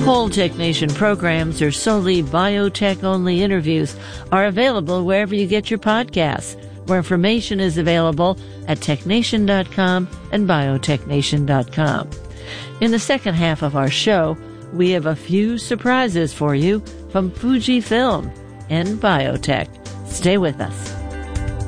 Whole Tech Nation programs or solely biotech-only interviews are available wherever you get your podcasts. More information is available at technation.com and biotechnation.com. In the second half of our show, we have a few surprises for you from Fujifilm and biotech. Stay with us.